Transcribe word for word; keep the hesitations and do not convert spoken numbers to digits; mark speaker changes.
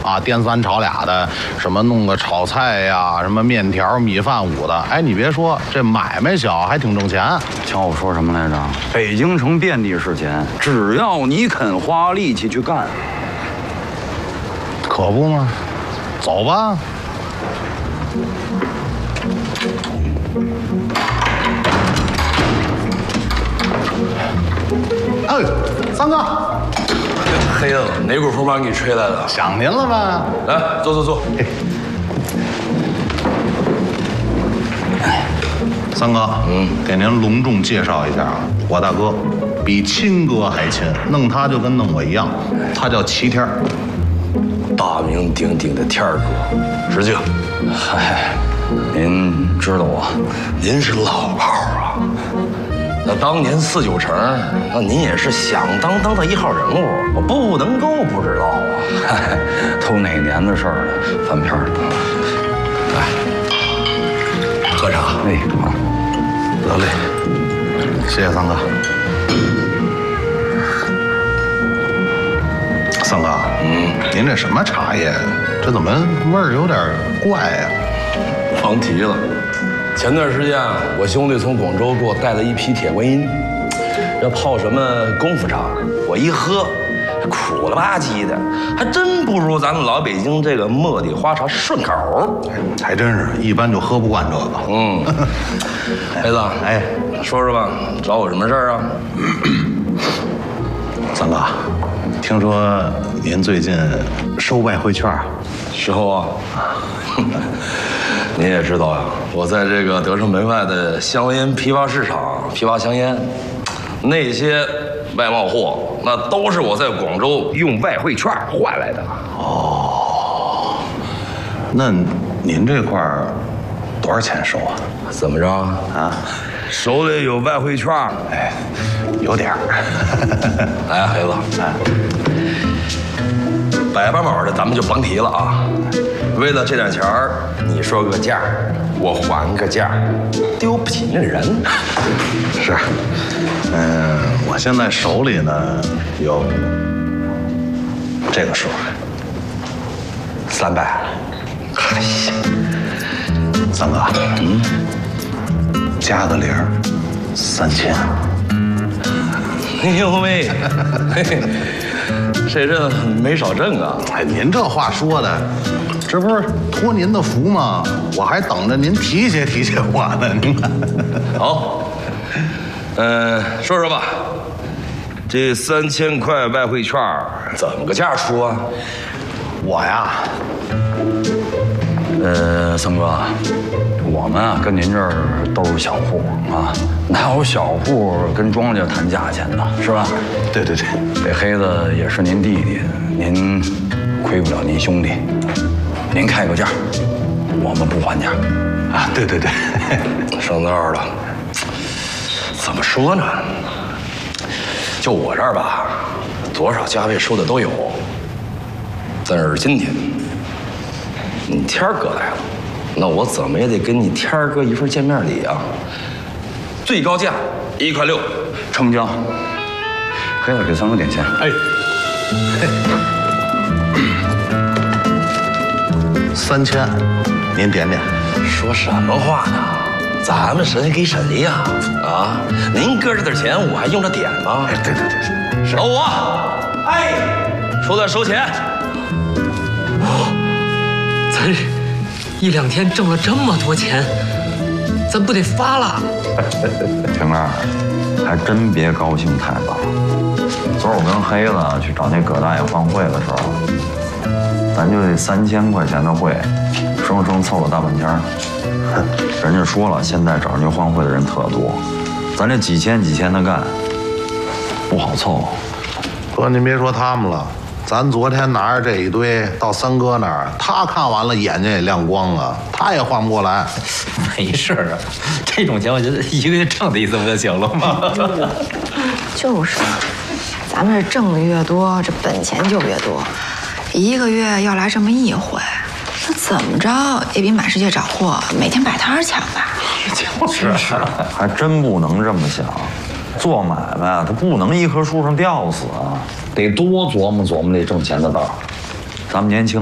Speaker 1: 啊，颠三炒俩的，什么弄个炒菜呀，什么面条、米饭五的。哎，你别说，这买卖小还挺挣钱。
Speaker 2: 瞧我说什么来着？北京城遍地是钱，只要你肯花力气去干。
Speaker 1: 可不吗？走吧。哎，三哥，
Speaker 3: 黑子，哪股风把你吹来的？
Speaker 1: 想您了吧？
Speaker 3: 来，坐坐坐。
Speaker 1: 三哥，嗯，给您隆重介绍一下啊，我大哥比亲哥还亲，弄他就跟弄我一样，他叫齐天儿，
Speaker 3: 大名鼎鼎的天儿哥，使劲。
Speaker 2: 嗨，您知道我？
Speaker 3: 您是老炮儿啊。那当年四九城，那您也是响当当的一号人物，我不能够不知道啊。
Speaker 2: 嗨，都哪年的事儿了？翻篇儿。
Speaker 3: 来，喝茶。
Speaker 2: 哎，好，
Speaker 1: 得嘞，谢谢三哥。三哥，嗯，您这什么茶叶？这怎么味儿有点怪呀？
Speaker 3: 甭提了。前段时间啊，我兄弟从广州给我带了一批铁观音，要泡什么功夫茶，我一喝，苦了吧唧的，还真不如咱们老北京这个茉莉花茶顺口。
Speaker 1: 还真是，一般就喝不惯这个。
Speaker 3: 嗯，孩子，哎，说说吧，找我什么事儿啊？
Speaker 1: 三哥，听说您最近收外汇券，
Speaker 3: 时候啊，您也知道呀，我在这个德胜门外的香烟批发市场批发香烟，那些外贸货，那都是我在广州用外汇券换来的。
Speaker 1: 哦，那您这块儿多少钱收啊？
Speaker 3: 怎么着啊？手里有外汇券？
Speaker 1: 哎，有点儿。
Speaker 3: 哎，孩子，哎，百八毛的咱们就甭提了啊。为了这点钱儿，你说个价，我还个价，丢不起那人。
Speaker 1: 是，嗯，我现在手里呢有这个数，三百。哎呀，三哥，嗯，加个零，三千。
Speaker 3: 哎呦喂，这阵没少挣啊！
Speaker 1: 哎，您这话说的，这不是托您的福吗？我还等着您提携提携我呢。您看，
Speaker 3: 好，嗯、呃，说说吧，这三千块外汇券怎么个价出啊？
Speaker 1: 我呀，
Speaker 2: 呃，三哥，我们啊跟您这儿都是小户啊，哪有小户跟庄家谈价钱的，是吧？
Speaker 1: 对对对，
Speaker 2: 这黑子也是您弟弟，您亏不了您兄弟，您开个价，我们不还价。
Speaker 1: 啊，对对对，
Speaker 3: 上道了。怎么说呢？就我这儿吧，多少价位收的都有。但是今天你天儿哥来了，那我怎么也得给你天儿哥一份见面礼啊！最高价一块六，
Speaker 2: 成交。黑子给三哥点钱。
Speaker 1: 哎，三千，您点点。
Speaker 3: 说什么话呢？咱们谁给谁呀？啊，您搁这点钱，我还用着点吗？
Speaker 1: 哎，对对对，是
Speaker 3: 老五，哎，出来收钱。
Speaker 4: 咱一两天挣了这么多钱，咱不得发了？
Speaker 2: 婷儿，还真别高兴太早。昨儿我跟黑子去找那葛大爷换汇的时候，咱就这三千块钱的汇，生生凑了大半天儿。人家说了，现在找人家换汇的人特多，咱这几千几千的干，不好凑。
Speaker 1: 哥，您别说他们了，咱昨天拿着这一堆到三哥那儿，他看完了眼睛也亮光了，他也换不过来。
Speaker 5: 没事啊，这种钱我觉得一个月挣的一次不就行了吗？
Speaker 6: 就是，咱们这挣的越多，这本钱就越多。一个月要来这么一回，那怎么着也比满世界找货每天摆摊强吧？
Speaker 2: 就是，还真不能这么想。做买卖它不能一棵树上吊死啊，得多琢磨琢磨这挣钱的道。咱们年轻。